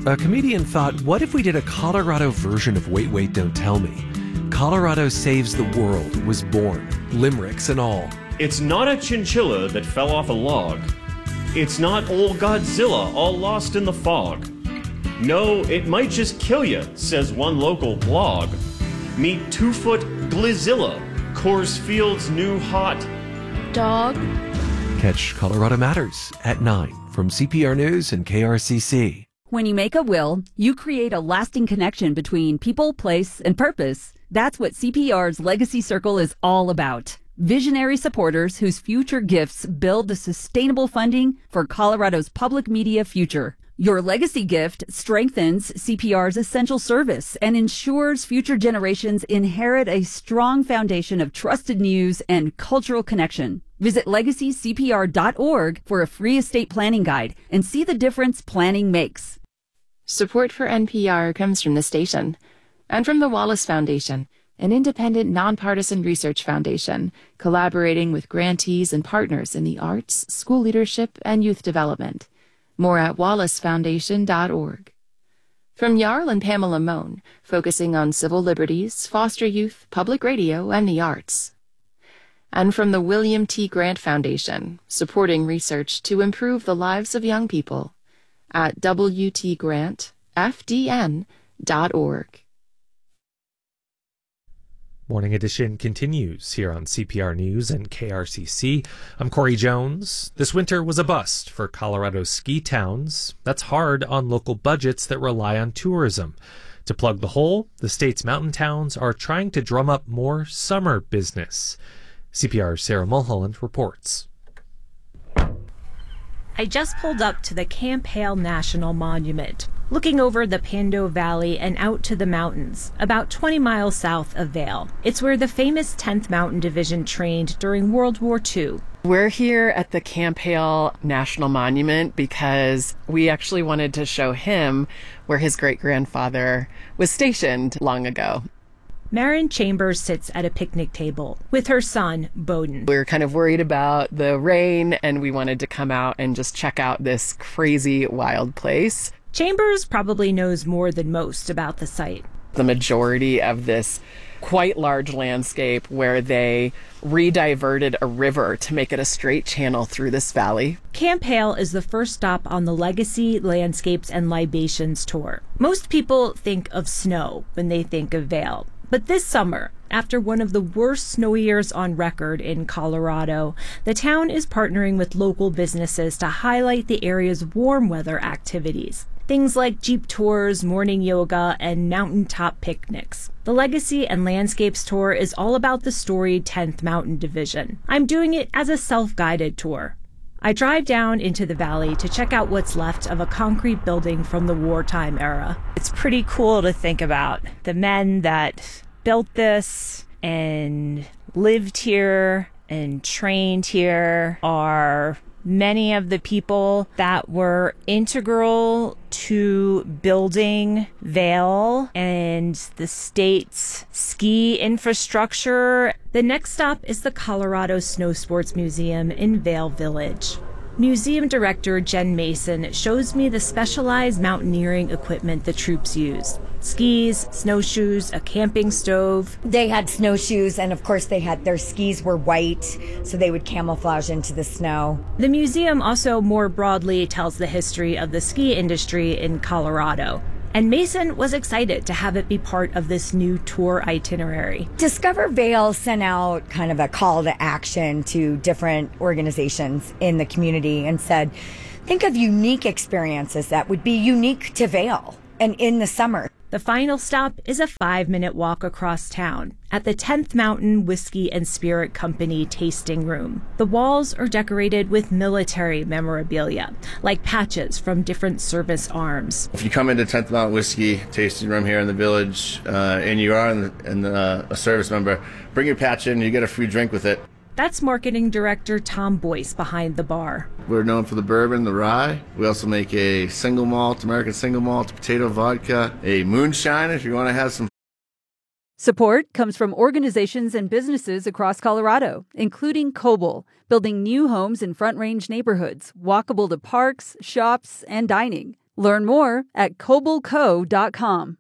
A comedian thought, what if we did a Colorado version of Wait, Wait, Don't Tell Me? Colorado Saves the World was born, limericks and all. It's not a chinchilla that fell off a log. It's not old Godzilla all lost in the fog. No, it might just kill you, says one local blog. Meet 2-foot Glizilla, Coors Field's new hot dog. Catch Colorado Matters at 9 from CPR News and KRCC. When you make a will, you create a lasting connection between people, place, and purpose. That's what CPR's Legacy Circle is all about. Visionary supporters whose future gifts build the sustainable funding for Colorado's public media future. Your legacy gift strengthens CPR's essential service and ensures future generations inherit a strong foundation of trusted news and cultural connection. Visit legacycpr.org for a free estate planning guide and see the difference planning makes. Support for NPR comes from the station and from the Wallace Foundation, an independent, nonpartisan research foundation collaborating with grantees and partners in the arts, school leadership, and youth development. More at wallacefoundation.org. From Jarl and Pamela Mohn, focusing on civil liberties, foster youth, public radio, and the arts. And from the William T. Grant Foundation, supporting research to improve the lives of young people at wtgrantfdn.org. Morning Edition continues here on CPR News and KRCC. I'm Corey Jones. This winter was a bust for Colorado's ski towns. That's hard on local budgets that rely on tourism. To plug the hole, the state's mountain towns are trying to drum up more summer business. CPR's Sarah Mulholland reports. I just pulled up to the Camp Hale National Monument, looking over the Pando Valley and out to the mountains, about 20 miles south of Vail. It's where the famous 10th Mountain Division trained during World War II. We're here at the Camp Hale National Monument because we actually wanted to show him where his great-grandfather was stationed long ago. Marin Chambers sits at a picnic table with her son, Bowden. We were kind of worried about the rain, and we wanted to come out and just check out this crazy, wild place. Chambers probably knows more than most about the site. The majority of this quite large landscape where they re-diverted a river to make it a straight channel through this valley. Camp Hale is the first stop on the Legacy, Landscapes, and Libations tour. Most people think of snow when they think of Vail. But this summer, after one of the worst snow years on record in Colorado, the town is partnering with local businesses to highlight the area's warm weather activities. Things like Jeep tours, morning yoga, and mountaintop picnics. The Legacy and Landscapes tour is all about the storied 10th Mountain Division. I'm doing it as a self-guided tour. I drive down into the valley to check out what's left of a concrete building from the wartime era. It's pretty cool to think about. The men that built this and lived here and trained here are many of the people that were integral to building Vail and the state's ski infrastructure. The next stop is the Colorado Snow Sports Museum in Vail Village. Museum director Jen Mason shows me the specialized mountaineering equipment the troops used. Skis, snowshoes, a camping stove. They had snowshoes, and of course their skis were white, so they would camouflage into the snow. The museum also more broadly tells the history of the ski industry in Colorado. And Mason was excited to have it be part of this new tour itinerary. Discover Vail sent out kind of a call to action to different organizations in the community and said, think of unique experiences that would be unique to Vail and in the summer. The final stop is a 5-minute walk across town at the 10th Mountain Whiskey and Spirit Company tasting room. The walls are decorated with military memorabilia, like patches from different service arms. If you come into 10th Mountain Whiskey tasting room here in the village and you are a service member, bring your patch in, you get a free drink with it. That's marketing director Tom Boyce behind the bar. We're known for the bourbon, the rye. We also make a single malt, American single malt, potato vodka, a moonshine if you want to have some. Support comes from organizations and businesses across Colorado, including Coble, building new homes in Front Range neighborhoods, walkable to parks, shops, and dining. Learn more at cobalco.com.